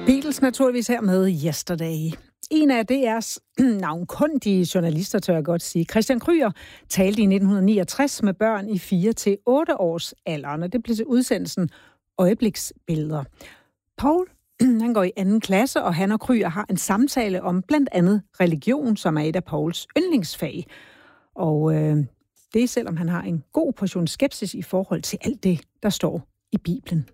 Beatles naturligvis her med Yesterday. En af DR's navnkundige journalister, tør jeg godt sige, Christian Krüger, talte i 1969 med børn i 4-8 års alderen, og det blev til udsendelsen Øjebliksbilleder. Paul, han går i 2. klasse, og han og Krüger har en samtale om blandt andet religion, som er et af Pauls yndlingsfag. Og det er selvom han har en god portion skepsis i forhold til alt det, der står i Bibelen.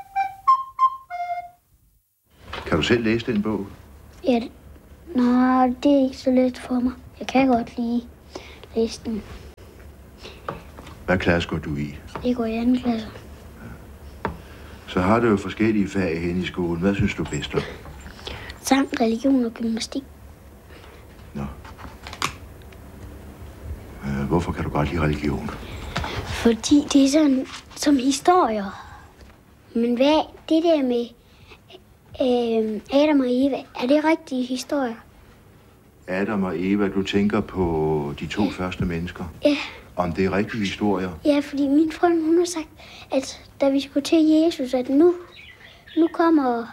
Kan du selv læse den bog? Ja, nej, det er ikke så let for mig. Jeg kan godt lige læse den. Hvad klasse går du i? Jeg går i 2. klasse. Så har du jo forskellige fag hen i skolen. Hvad synes du bedst om? Sang, religion og gymnastik. Nå. Hvorfor kan du godt lide religion? Fordi det er sådan som historier. Men hvad det der med Adam og Eva, er det rigtige historier? Adam og Eva, du tænker på de 2 første mennesker? Ja. Om det er rigtige historier? Ja, fordi min frøken, hun har sagt, at da vi skulle til Jesus, at nu kommer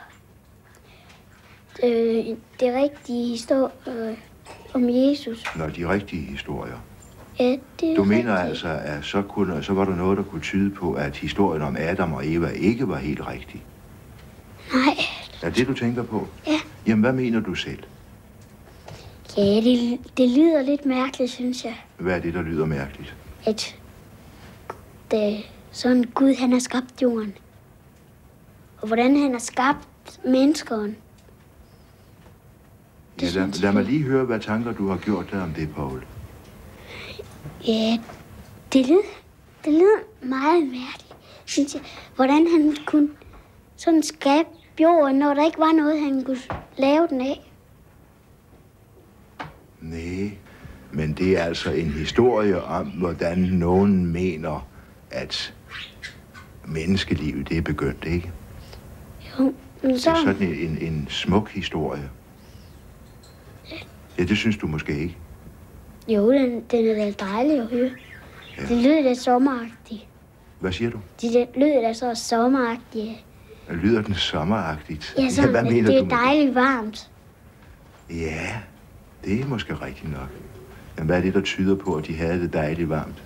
det rigtige historie om Jesus. Nå, de rigtige historier. Ja, det er du mener rigtigt. altså, at så var der noget, der kunne tyde på, at historien om Adam og Eva ikke var helt rigtig? Nej. Er det, du tænker på? Ja. Jamen, hvad mener du selv? Ja, det lyder lidt mærkeligt, synes jeg. Hvad er det, der lyder mærkeligt? At sådan Gud, han har skabt jorden. Og hvordan han har skabt menneskeren. Ja, lad mig lige høre, hvad tanker du har gjort der om det, Paul. Ja, det lyder meget mærkeligt, synes jeg. Hvordan han kunne sådan skabe jorden, når der ikke var noget, han kunne lave den af. Nej, men det er altså en historie om, hvordan nogen mener, at menneskelivet det er begyndt, ikke? Jo, men så... Det er sådan en smuk historie. Ja, det synes du måske ikke? Jo, den er da dejlig at høre. Ja. Det lyder da sommeragtigt. Hvad siger du? Det lyder da så sommeragtigt. Lyder den sommeragtigt? Ja, sådan, hvad mener det er du dejligt varmt. Ja, det er måske rigtigt nok. Men hvad er det, der tyder på, at de havde det dejligt varmt?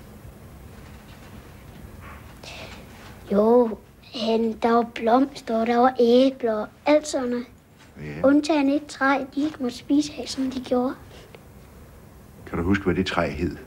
Jo, der var blomster, der var æbler og alt sådan noget. Ja. Undtagen et træ, de ikke måtte spise af, som de gjorde. Kan du huske, hvad det træ hed?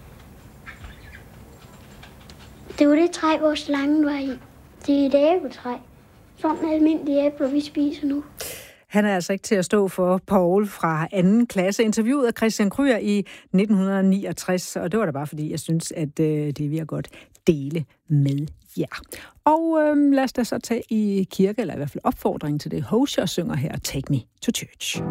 Det var det træ, hvor slangen var i. Det er et æbletræ. Sådan almindelige æbler, vi spiser nu. Han er altså ikke til at stå for, Paul fra 2. klasse. Interviewet af Christian Krüger i 1969, og det var da bare fordi, jeg synes, at det vil jeg godt dele med jer. Og lad os da så tage i kirke, eller i hvert fald opfordring til det. Hosier synger her, Take Me to Church.